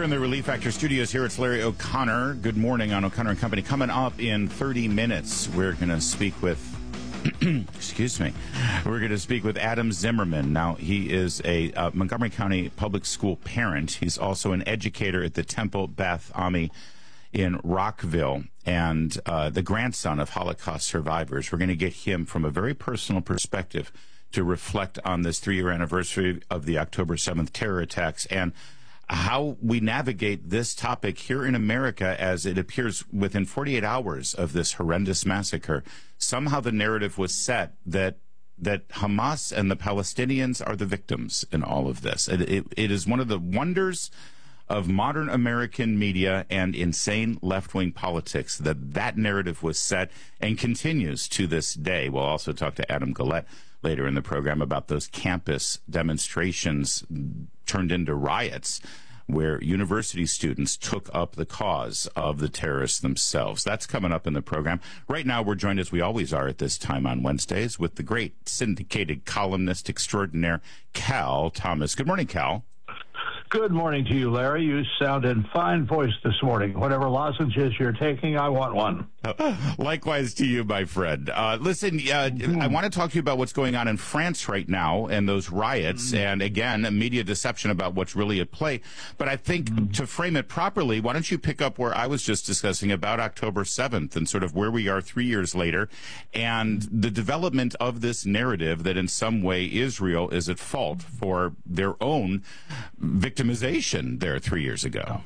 in the Relief Factor studios here. It's Larry O'Connor. Good morning on O'Connor and Company. Coming up in 30 minutes, we're going to speak with, excuse me, we're going to speak with Adam Zimmerman. Now, he is a Montgomery County public school parent. He's also an educator at the Temple Beth Ami in Rockville and the grandson of Holocaust survivors. We're going to get him from a very personal perspective to reflect on this 3-year anniversary of the October 7th terror attacks and how we navigate this topic here in America as it appears within 48 hours of this horrendous massacre. Somehow the narrative was set that Hamas and the Palestinians are the victims in all of this. It is one of the wonders of modern American media and insane left-wing politics that narrative was set and continues to this day. We'll also talk to Adam Guillette later in the program about those campus demonstrations turned into riots where university students took up the cause of the terrorists themselves. That's coming up in the program. Right now, we're joined, as we always are at this time on Wednesdays, with the great syndicated columnist extraordinaire, Cal Thomas. Good morning, Cal. Good morning to you, Larry. You sound in fine voice this morning. Whatever lozenges you're taking, I want one. Likewise to you, my friend. Listen, I want to talk to you about what's going on in France right now and those riots, and again, media deception about what's really at play. But I think to frame it properly, why don't you pick up where I was just discussing about October 7th and sort of where we are 3 years later and the development of this narrative that in some way Israel is at fault for their own victimization there 3 years ago.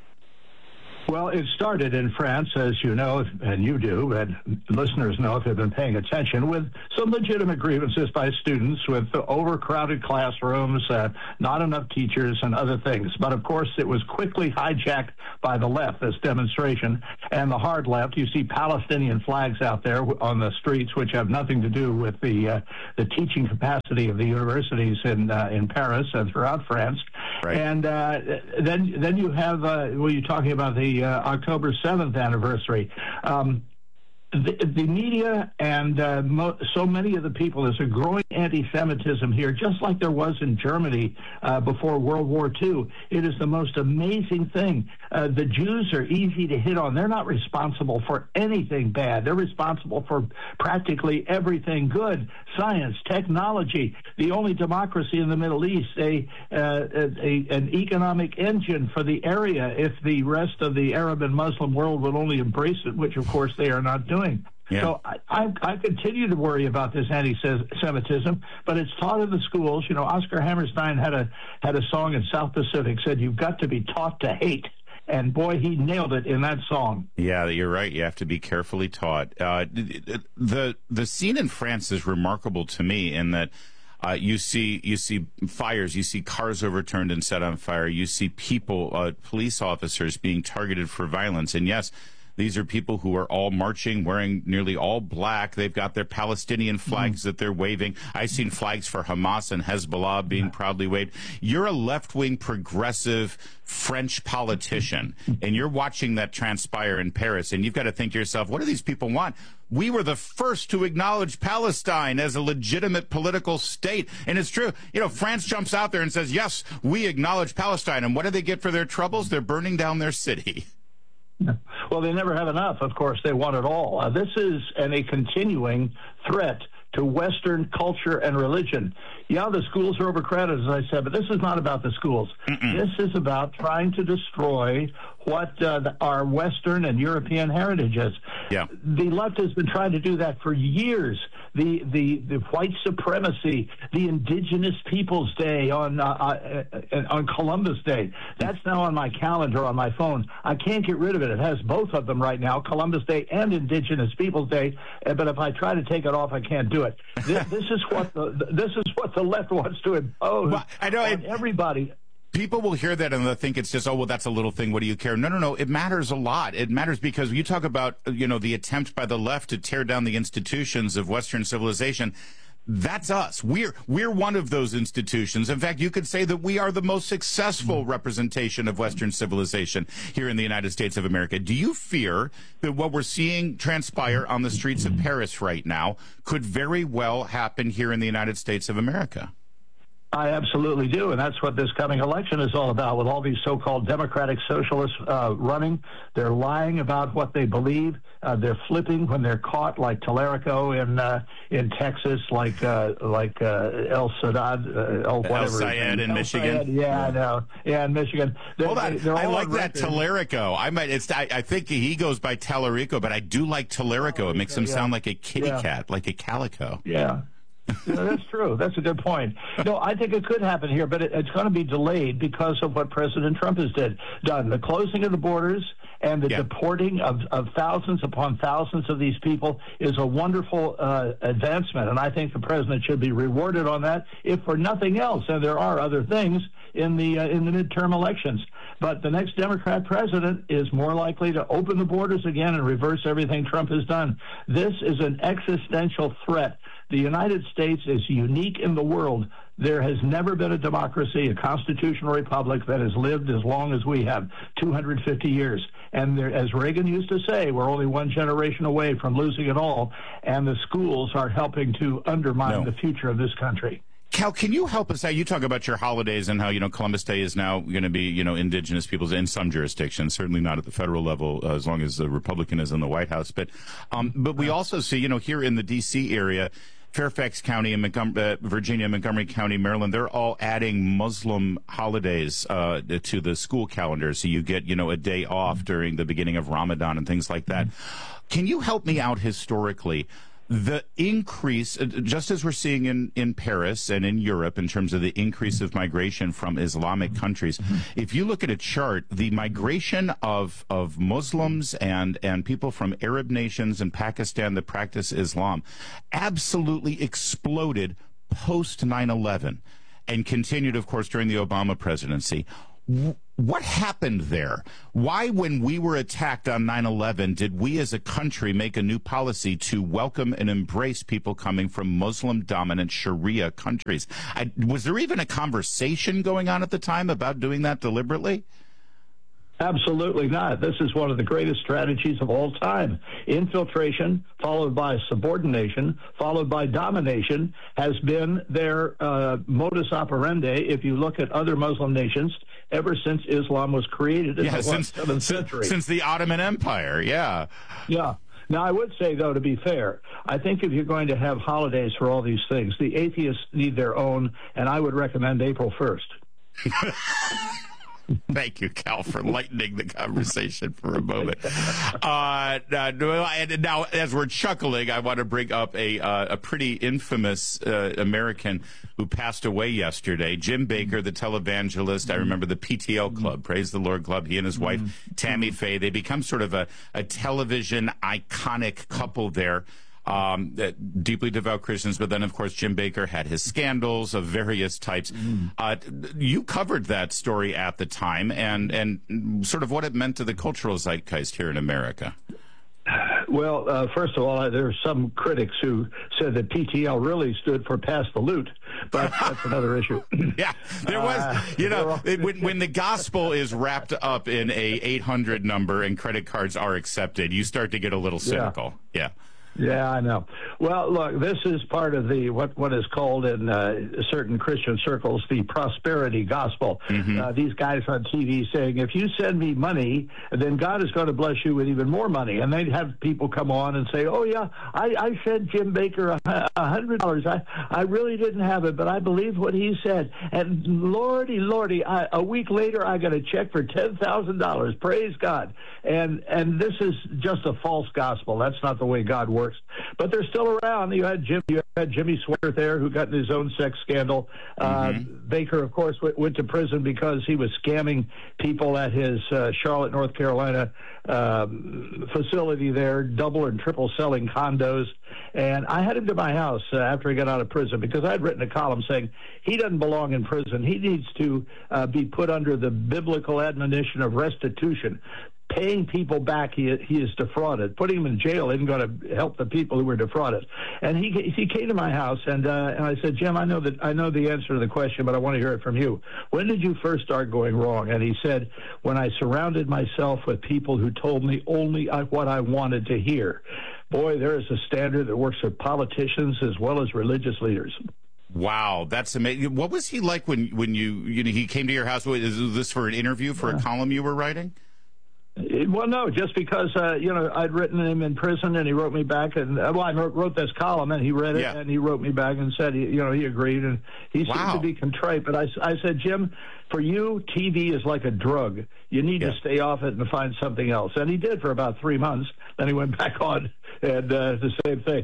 Well, it started in France, as you know, and you do, and listeners know if they've been paying attention, with some legitimate grievances by students with overcrowded classrooms, not enough teachers, and other things. But, of course, it was quickly hijacked by the left, this demonstration, and the hard left. You see Palestinian flags out there on the streets, which have nothing to do with the teaching capacity of the universities in Paris and throughout France. Right. And then you have, you're talking about the October 7th anniversary. The media and so many of the people, there's a growing anti-Semitism here, just like there was in Germany before World War II. It is the most amazing thing. The Jews are easy to hit on. They're not responsible for anything bad. They're responsible for practically everything good. Science, technology, the only democracy in the Middle East, an economic engine for the area if the rest of the Arab and Muslim world would only embrace it, which, of course, they are not doing. Yeah. So I continue to worry about this anti-Semitism, but it's taught in the schools. You know, Oscar Hammerstein had a song in South Pacific, said, "You've got to be taught to hate." And boy, he nailed it in that song. Yeah, you're right. You have to be carefully taught. The scene in France is remarkable to me in that you see fires, you see cars overturned and set on fire, you see people, police officers being targeted for violence, and yes, these are people who are all marching, wearing nearly all black. They've got their Palestinian flags that they're waving. I've seen flags for Hamas and Hezbollah being proudly waved. You're a left-wing progressive French politician, and you're watching that transpire in Paris, and you've got to think to yourself, what do these people want? We were the first to acknowledge Palestine as a legitimate political state. And it's true. You know, France jumps out there and says, yes, we acknowledge Palestine. And what do they get for their troubles? They're burning down their city. Well, they never have enough. Of course, they want it all. This is a continuing threat to Western culture and religion. Yeah, the schools are overcrowded, as I said, but this is not about the schools. This is about trying to destroy what our Western and European heritage is. Yeah. The left has been trying to do that for years. The white supremacy, the Indigenous Peoples Day on Columbus Day. That's now on my calendar on my phone. I can't get rid of it. It has both of them right now, Columbus Day and Indigenous Peoples Day. But if I try to take it off, I can't do it. This is what the left wants to impose on everybody. People will hear that and they'll think it's just, oh, well, that's a little thing. What do you care? No. It matters a lot. It matters because you talk about, the attempt by the left to tear down the institutions of Western civilization. That's us. We're one of those institutions. In fact, you could say that we are the most successful representation of Western civilization here in the United States of America. Do you fear that what we're seeing transpire on the streets of Paris right now could very well happen here in the United States of America? I absolutely do, and that's what this coming election is all about. With all these so-called democratic socialists running, they're lying about what they believe. They're flipping when they're caught, like Tallarico in Texas, like El Sadad, whatever. El Sayed in Michigan. Sayed, yeah, I know. Yeah, in Michigan. Hold on, I like that Tallarico. I think he goes by Tallarico, but I do like Tallarico. It makes him sound like a kitty cat, like a calico. Yeah. Yeah, that's true. That's a good point. No, I think it could happen here, but it's going to be delayed because of what President Trump has done. The closing of the borders and the deporting of thousands upon thousands of these people is a wonderful advancement, and I think the president should be rewarded on that, if for nothing else. And there are other things in the midterm elections. But the next Democrat president is more likely to open the borders again and reverse everything Trump has done. This is an existential threat. The United States is unique in the world. There has never been a democracy, a constitutional republic that has lived as long as we have, 250 years. And there, as Reagan used to say, we're only one generation away from losing it all, and the schools are helping to undermine the future of this country. Cal, can you help us out? You talk about your holidays and how, Columbus Day is now going to be, indigenous peoples in some jurisdictions, certainly not at the federal level, as long as the Republican is in the White House. But we also see, here in the D.C. area, Fairfax County and Virginia, Montgomery County, Maryland, they're all adding Muslim holidays to the school calendar. So you get, a day off during the beginning of Ramadan and things like that. Can you help me out historically? The increase, just as we're seeing in Paris and in Europe in terms of the increase of migration from Islamic countries, if you look at a chart, the migration of Muslims and people from Arab nations and Pakistan that practice Islam absolutely exploded post 9/11 and continued, of course, during the Obama presidency. What happened there? Why, when we were attacked on 9/11, did we as a country make a new policy to welcome and embrace people coming from Muslim-dominant Sharia countries? Was there even a conversation going on at the time about doing that deliberately? Absolutely not. This is one of the greatest strategies of all time. Infiltration, followed by subordination, followed by domination, has been their modus operandi. If you look at other Muslim nations, ever since Islam was created in the 7th century. Since the Ottoman Empire, yeah. Yeah. Now, I would say, though, to be fair, I think if you're going to have holidays for all these things, the atheists need their own, and I would recommend April 1st. Thank you, Cal, for lightening the conversation for a moment. And now, as we're chuckling, I want to bring up a pretty infamous American who passed away yesterday, Jim Bakker, the televangelist. I remember the PTL Club, Praise the Lord Club. He and his wife, Tammy Faye, they become sort of a television iconic couple there. Deeply devout Christians, but then, of course, Jim Bakker had his scandals of various types. You covered that story at the time and sort of what it meant to the cultural zeitgeist here in America. Well, first of all, there are some critics who said that PTL really stood for Pass the Loot, but that's another issue. Yeah, there was, when the gospel is wrapped up in a 800 number and credit cards are accepted, you start to get a little cynical. Yeah. Yeah, I know. Well, look, this is part of the what is called in certain Christian circles the prosperity gospel. These guys on TV saying, if you send me money, then God is going to bless you with even more money. And they'd have people come on and say, oh, yeah, I sent Jim Bakker $100. I really didn't have it, but I believe what he said. And lordy, a week later, I got a check for $10,000. Praise God. And this is just a false gospel. That's not the way God works. But they're still around. You had Jimmy Swaggart there, who got in his own sex scandal. Bakker, of course, went to prison because he was scamming people at his Charlotte, North Carolina facility there, double and triple selling condos. And I had him to my house after he got out of prison because I had written a column saying he doesn't belong in prison. He needs to be put under the biblical admonition of restitution. Paying people back he is defrauded. Putting him in jail isn't going to help the people who were defrauded. And he came to my house, and I said, Jim, I know the answer to the question, but I want to hear it from you. When did you first start going wrong? And he said, when I surrounded myself with people who told me only what I wanted to hear. Boy, there is a standard that works for politicians as well as religious leaders. Wow, that's amazing. What was he like when he came to your house? Is this for an interview for a column you were writing? Well, no, just because, I'd written him in prison and he wrote me back. And I wrote this column and he read it and he wrote me back and said, he agreed. And he seemed to be contrite. But I said, Jim, for you, TV is like a drug. You need to stay off it and find something else. And he did for about 3 months. Then he went back on and the same thing.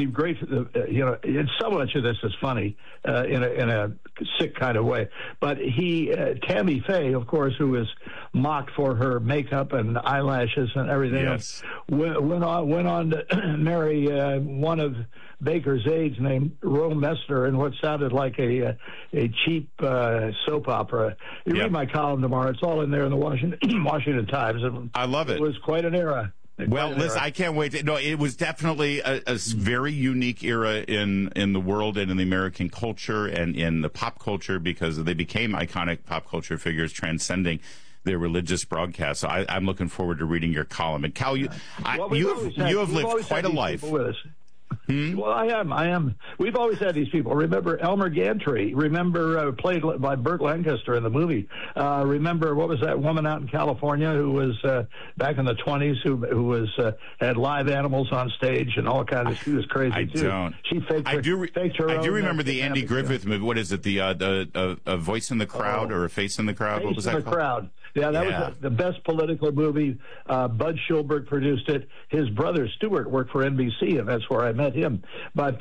And so much of this is funny in a sick kind of way. But Tammy Faye, of course, who is mocked for her makeup and eyelashes and everything else, went on to marry one of Baker's aides named Rome Messner in what sounded like a cheap soap opera. You read my column tomorrow. It's all in there in the Washington Times. I love it. It was quite an era. Well, listen, I can't wait. It was definitely a very unique era in the world and in the American culture and in the pop culture, because they became iconic pop culture figures transcending their religious broadcasts. So I'm looking forward to reading your column. And Cal, you have lived quite a life. Well, I am. We've always had these people. Remember Elmer Gantry? Remember played by Burt Lancaster in the movie? Remember what was that woman out in California who was back in the 20s who was had live animals on stage and all kinds of. She was crazy too. Don't. She faked her. I do remember the Andy Griffith movie. What is it? A Voice in the Crowd or A Face in the Crowd? What was that called? Face in the Crowd. Yeah, that was the best political movie. Bud Schulberg produced it. His brother Stuart worked for NBC, and that's where I met him. But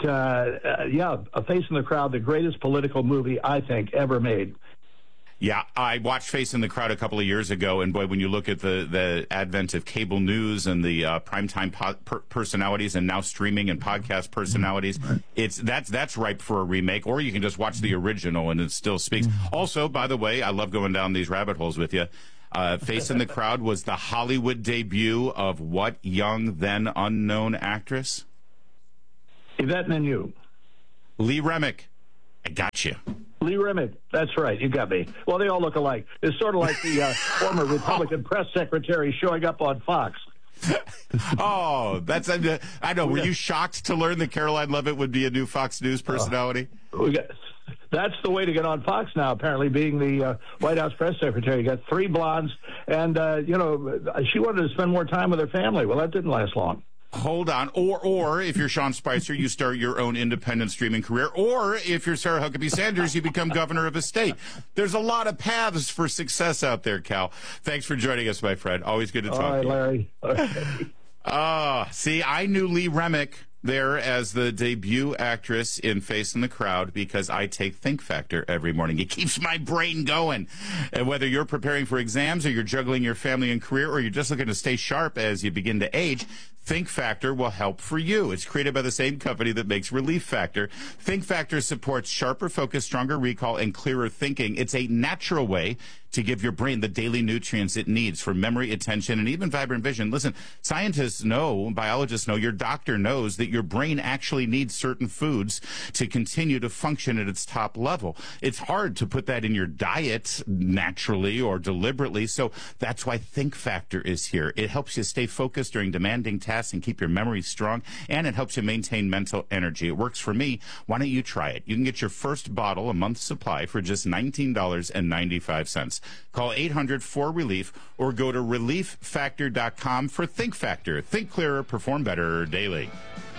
A Face in the Crowd, the greatest political movie I think ever made. Yeah, I watched Face in the Crowd a couple of years ago, and boy, when you look at the advent of cable news and the primetime personalities, and now streaming and podcast personalities, that's ripe for a remake. Or you can just watch the original, and it still speaks. Also, by the way, I love going down these rabbit holes with you. Face in the Crowd was the Hollywood debut of what young, then unknown actress? Yvette Menu. Lee Remick. I got you. Lee Remick. That's right. You got me. Well, they all look alike. It's sort of like the former Republican press secretary showing up on Fox. Oh, that's I know. Were you shocked to learn that Caroline Leavitt would be a new Fox News personality? That's the way to get on Fox now, apparently, being the White House press secretary. You got 3 blondes, and, she wanted to spend more time with her family. Well, that didn't last long. Hold on. Or if you're Sean Spicer, you start your own independent streaming career. Or if you're Sarah Huckabee Sanders, you become governor of a state. There's a lot of paths for success out there, Cal. Thanks for joining us, my friend. Always good to talk to you. Larry. See, I knew Lee Remick there as the debut actress in Face in the Crowd because I take Think Factor every morning. It keeps my brain going. And whether you're preparing for exams or you're juggling your family and career or you're just looking to stay sharp as you begin to age, Think Factor will help for you. It's created by the same company that makes Relief Factor. Think Factor supports sharper focus, stronger recall, and clearer thinking. It's a natural way to give your brain the daily nutrients it needs for memory, attention, and even vibrant vision. Listen, scientists know, biologists know, your doctor knows that your brain actually needs certain foods to continue to function at its top level. It's hard to put that in your diet naturally or deliberately, so that's why Think Factor is here. It helps you stay focused during demanding tasks and keep your memory strong, and it helps you maintain mental energy. It works for me. Why don't you try it? You can get your first bottle, a month's supply, for just $19.95. Call 800-4RELIEF or go to relieffactor.com for Think Factor. Think clearer, perform better daily.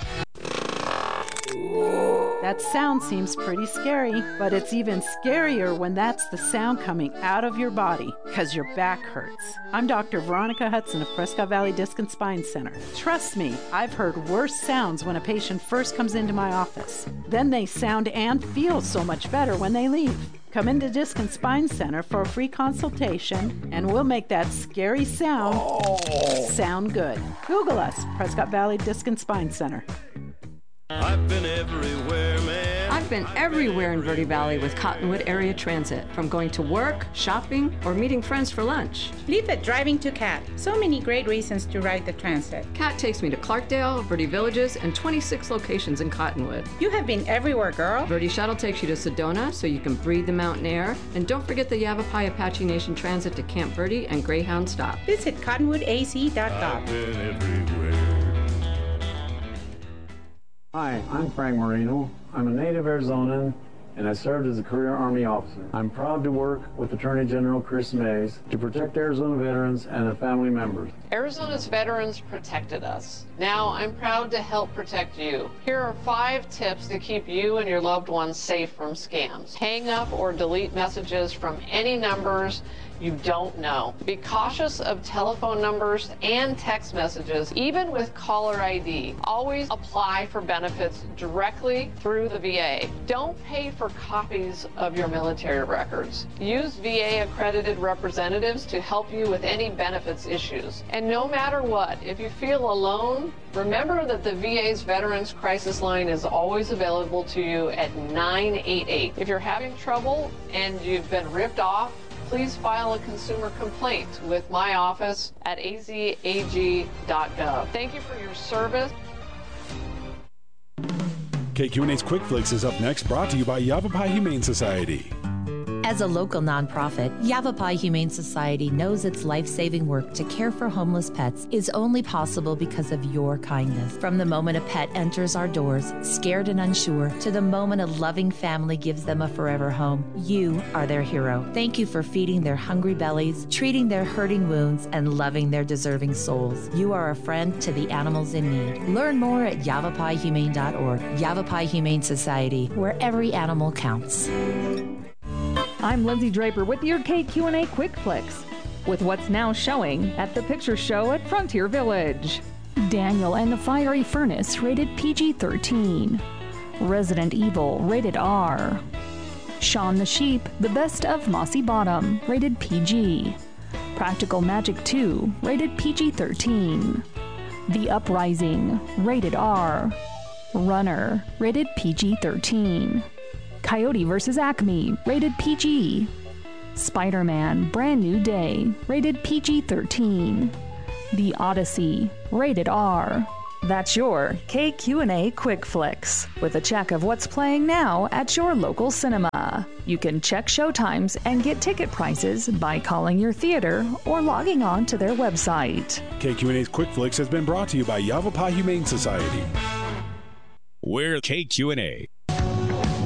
That sound seems pretty scary, but it's even scarier when that's the sound coming out of your body because your back hurts. I'm Dr. Veronica Hudson of Prescott Valley Disc and Spine Center. Trust me, I've heard worse sounds when a patient first comes into my office. Then they sound and feel so much better when they leave. Come into Disc and Spine Center for a free consultation, and we'll make that scary sound sound good. Google us, Prescott Valley Disc and Spine Center. I've been everywhere, man. I've been everywhere in Verde Valley with Cottonwood Area Transit, from going to work, shopping, or meeting friends for lunch. Leave it driving to CAT. So many great reasons to ride the transit. CAT takes me to Clarkdale, Verde Villages, and 26 locations in Cottonwood. You have been everywhere, girl. Verde Shuttle takes you to Sedona so you can breathe the mountain air. And don't forget the Yavapai Apache Nation Transit to Camp Verde and Greyhound Stop. Visit cottonwoodac.gov. I've been everywhere. Hi, I'm Frank Marino. I'm a native Arizonan, and I served as a career Army officer. I'm proud to work with Attorney General Chris Mays to protect Arizona veterans and their family members. Arizona's veterans protected us. Now I'm proud to help protect you. Here are 5 tips to keep you and your loved ones safe from scams. Hang up or delete messages from any numbers you don't know. Be cautious of telephone numbers and text messages, even with caller ID. Always apply for benefits directly through the VA. Don't pay for copies of your military records. Use VA accredited representatives to help you with any benefits issues. And no matter what, if you feel alone, remember that the VA's Veterans Crisis Line is always available to you at 988. If you're having trouble and you've been ripped off, please file a consumer complaint with my office at azag.gov. Thank you for your service. KQNA's Quick Flicks is up next, brought to you by Yavapai Humane Society. As a local nonprofit, Yavapai Humane Society knows its life-saving work to care for homeless pets is only possible because of your kindness. From the moment a pet enters our doors, scared and unsure, to the moment a loving family gives them a forever home, you are their hero. Thank you for feeding their hungry bellies, treating their hurting wounds, and loving their deserving souls. You are a friend to the animals in need. Learn more at yavapaihumane.org. Yavapai Humane Society, where every animal counts. I'm Lindsay Draper with your KQ&A Quick Flicks, with what's now showing at the Picture Show at Frontier Village. Daniel and the Fiery Furnace, rated PG-13. Resident Evil, rated R. Shaun the Sheep, The Best of Mossy Bottom, rated PG. Practical Magic 2, rated PG-13. The Uprising, rated R. Runner, rated PG-13. Coyote vs. Acme, rated PG. Spider-Man, Brand New Day, rated PG-13. The Odyssey, rated R. That's your KQ&A Quick Flicks, with a check of what's playing now at your local cinema. You can check showtimes and get ticket prices by calling your theater or logging on to their website. KQ&A's Quick Flicks has been brought to you by Yavapai Humane Society. We're KQ&A.